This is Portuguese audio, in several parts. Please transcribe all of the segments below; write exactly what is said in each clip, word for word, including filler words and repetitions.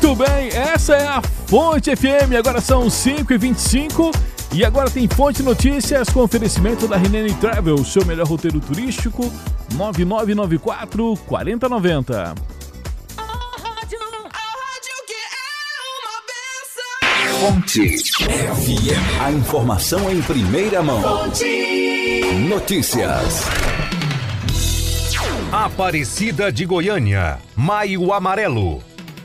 Muito bem, essa é a Fonte F M, agora são cinco e vinte e cinco e agora tem Fonte Notícias com oferecimento da Rinene Travel, seu melhor roteiro turístico, nove nove nove quatro, quatro zero nove zero. Fonte F M, a informação em primeira mão. Fonte Notícias. Aparecida de Goiânia, Maio Amarelo.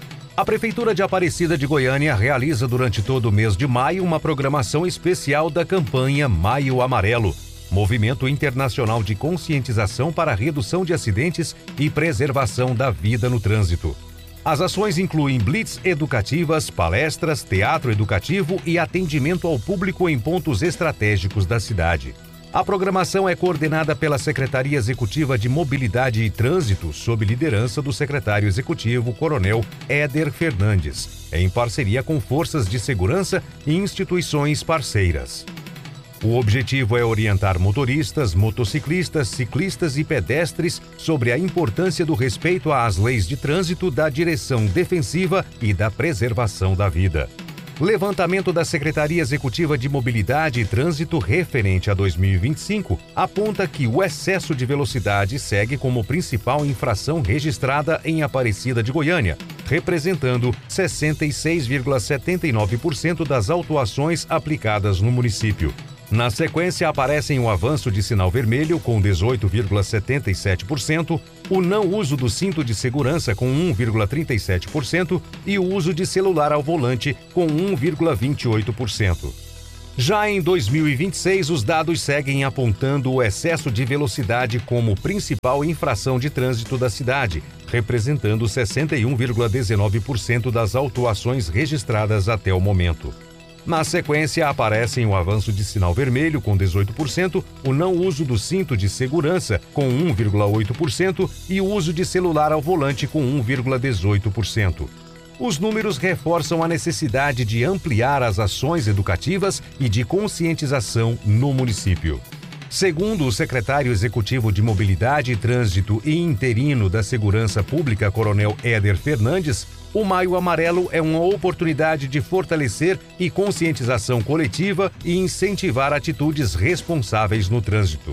A Prefeitura de Aparecida de Goiânia realiza durante todo o mês de maio uma programação especial da campanha Maio Amarelo, movimento internacional de conscientização para a redução de acidentes e preservação da vida no trânsito. As ações incluem blitz educativas, palestras, teatro educativo e atendimento ao público em pontos estratégicos da cidade. A programação é coordenada pela Secretaria Executiva de Mobilidade e Trânsito, sob liderança do secretário executivo, Coronel Éder Fernandes, em parceria com forças de segurança e instituições parceiras. O objetivo é orientar motoristas, motociclistas, ciclistas e pedestres sobre a importância do respeito às leis de trânsito, da direção defensiva e da preservação da vida. Levantamento da Secretaria Executiva de Mobilidade e Trânsito referente a dois mil e vinte e cinco aponta que o excesso de velocidade segue como principal infração registrada em Aparecida de Goiânia, representando sessenta e seis vírgula setenta e nove por cento das autuações aplicadas no município. Na sequência, aparecem o avanço de sinal vermelho, com dezoito vírgula setenta e sete por cento, o não uso do cinto de segurança, com um vírgula trinta e sete por cento, e o uso de celular ao volante, com um vírgula vinte e oito por cento. Já em dois mil e vinte e seis, os dados seguem apontando o excesso de velocidade como principal infração de trânsito da cidade, representando sessenta e um vírgula dezenove por cento das autuações registradas até o momento. Na sequência, aparecem o avanço de sinal vermelho, com dezoito por cento, o não uso do cinto de segurança, com um vírgula oito por cento, e o uso de celular ao volante, com um vírgula dezoito por cento. Os números reforçam a necessidade de ampliar as ações educativas e de conscientização no município. Segundo o secretário executivo de Mobilidade e Trânsito e interino da Segurança Pública, Coronel Éder Fernandes, o Maio Amarelo é uma oportunidade de fortalecer e conscientização coletiva e incentivar atitudes responsáveis no trânsito.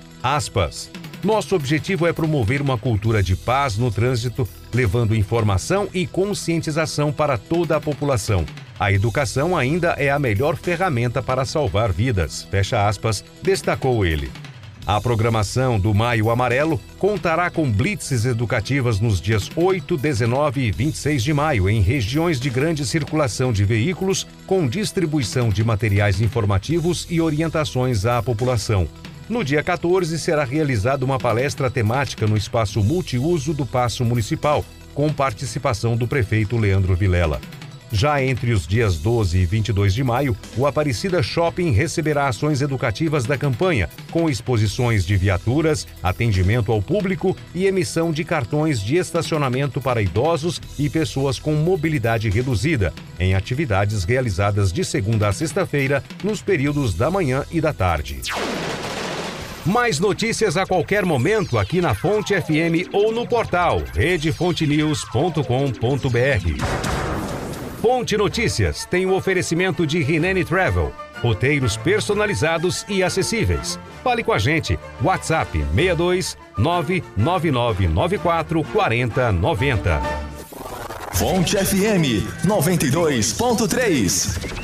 Aspas. Nosso objetivo é promover uma cultura de paz no trânsito, levando informação e conscientização para toda a população. A educação ainda é a melhor ferramenta para salvar vidas, fecha aspas, destacou ele. A programação do Maio Amarelo contará com blitzes educativas nos dias oito, dezenove e vinte e seis de maio em regiões de grande circulação de veículos, com distribuição de materiais informativos e orientações à população. No dia quatorze, será realizada uma palestra temática no espaço multiuso do Paço Municipal, com participação do prefeito Leandro Vilela. Já entre os dias doze e vinte e dois de maio, o Aparecida Shopping receberá ações educativas da campanha, com exposições de viaturas, atendimento ao público e emissão de cartões de estacionamento para idosos e pessoas com mobilidade reduzida, em atividades realizadas de segunda a sexta-feira, nos períodos da manhã e da tarde. Mais notícias a qualquer momento aqui na Fonte F M ou no portal rede fonte news ponto com ponto b r. Fonte Notícias tem o oferecimento de Rinene Travel, roteiros personalizados e acessíveis. Fale com a gente, WhatsApp seis dois nove nove nove nove quatro quatro zero nove zero. Fonte F M noventa e dois ponto três.